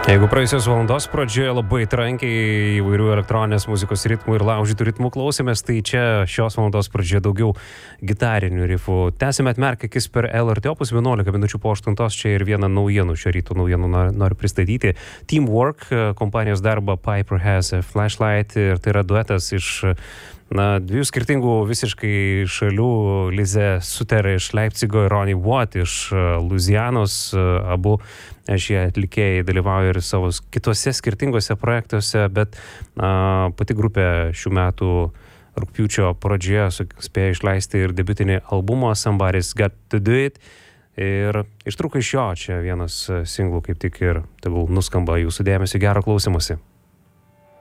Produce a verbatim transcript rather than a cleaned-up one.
Jeigu praėjusios valandos pradžioje labai trankiai įvairių elektroninės muzikos ritmų ir laužytų ritmų klausėmės, tai čia šios valandos pradžioje daugiau gitarinių rifų. Tęsime atmerkę akis per L R T opus vienuolika minučių po aštuntos. Čia ir vieną naujienų, šio ryto naujienų noriu pristatyti. Teamwork, kompanijos darbą Piper Has a Flashlight, ir tai yra duetas iš na, dviejų skirtingų visiškai šalių. Lize Suter iš Leipcigo ir Ronnie Watt iš Luizianos. Abu šie atlikėjai dalyvauja ir savo kitose skirtingose projektuose, bet a, pati grupė šių metų rugpjūčio pradžioje spėjo išleisti ir debiutinį albumą Somebody's Got to Do It. Ir ištrauka iš jo, čia vienas singlų kaip tik ir tegul nuskamba jūsų dėmesio, gero klausymosi.